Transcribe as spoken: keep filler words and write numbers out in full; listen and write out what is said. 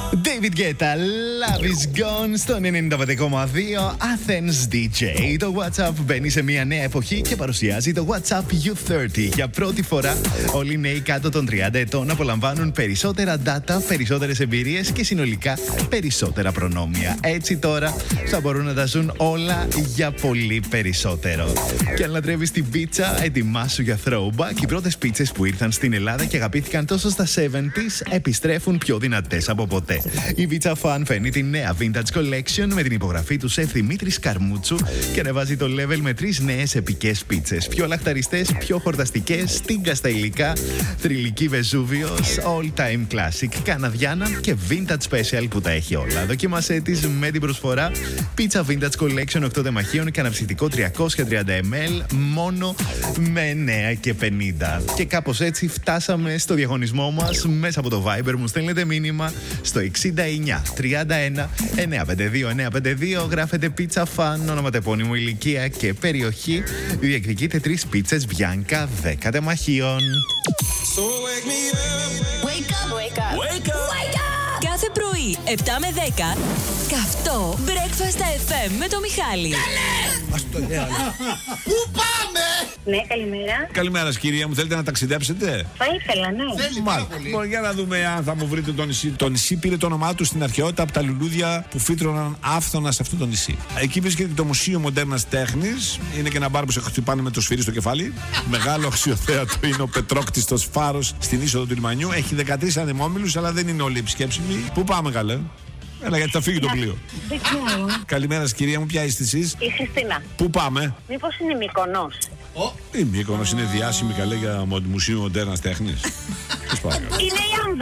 David Guetta, Love is Gone στο ενενήντα πέντε κόμμα δύο Athens ντι τζέι. Το WhatsApp μπαίνει σε μια νέα εποχή και παρουσιάζει το WhatsApp γιου θέρτι. Για πρώτη φορά, όλοι οι νέοι κάτω των τριάντα ετών απολαμβάνουν περισσότερα data, περισσότερες εμπειρίες και συνολικά περισσότερα προνόμια. Έτσι τώρα θα μπορούν να τα ζουν όλα για πολύ περισσότερο. Και αν λατρεύεις την πίτσα, ετοιμάσου για throwback. Οι πρώτες πίτσες που ήρθαν στην Ελλάδα και αγαπήθηκαν τόσο στα εβδομήντα επιστρέφουν πιο δυνατές από ποτέ. Η Pizza Fan φέρνει τη νέα Vintage Collection με την υπογραφή του Σεφ Δημήτρη Καρμούτσου και ανεβάζει το level με τρεις νέες επικές πίτσες. Πιο λαχταριστές, πιο χορταστικές, στίγκα στα υλικά, θρυλική Βεζούβιος, all time classic, Καναδιάνα και Vintage Special που τα έχει όλα. Δοκίμασέ τις με την προσφορά Pizza Vintage Collection οκτώ τεμαχίων και αναψυκτικό τριακόσια τριάντα μιλιλίτρα μόνο με εννέα και πενήντα. Και κάπως έτσι φτάσαμε στο διαγωνισμό μας. Μέσα από το Viber μου στέλνετε μήνυμα στο εξήντα εννιά τριάντα ένα εννιακόσια πενήντα δύο εννιακόσια πενήντα δύο. Γράφετε Pizza Fan, όνομα, ηλικία και περιοχή. Διεκδικείτε τρεις πίτσες Bianca δέκα τεμαχίων. So wake me up. Wake up, wake up, Wake up. wake up. Κάθε πρωί, επτά με δέκα, καυτό Breakfast εφ εμ με το Μιχάλη. Πού πάμε! Ναι, καλημέρα. Καλημέρα σας, κυρία μου. Θέλετε να ταξιδέψετε? Θα ήθελα, ναι. Θέλει πάρα Μάλιστα. πολύ. Λοιπόν, για να δούμε αν θα μου βρείτε το νησί. Το νησί πήρε το όνομά του στην αρχαιότητα από τα λουλούδια που φύτρωναν άφθονα σε αυτό το νησί. Εκεί βρίσκεται το Μουσείο Μοντέρνας Τέχνης. Είναι και ένα μπαρ που σε χτυπάνε με το σφυρί στο κεφάλι. Μεγάλο αξιοθέατο είναι ο πετρόκτιστος φάρος στην είσοδο του λιμανιού. Έχει δεκατρείς ανεμόμυλους, αλλά δεν είναι όλοι επισκέψιμοι. Πού πάμε, καλέ? Έλα, γιατί θα φύγει το πλοίο. Δεν ξέρω. Καλημέρα σας, κυρία μου. Ποια είστε εσείς? Η Χριστίνα. Πού πάμε? Μήπως είναι Μυκονός? Η Μύκονος είναι διάσημη, καλέ, για Μουσείο Μοντέρνας Τέχνης. Πώς πάμε? Είναι η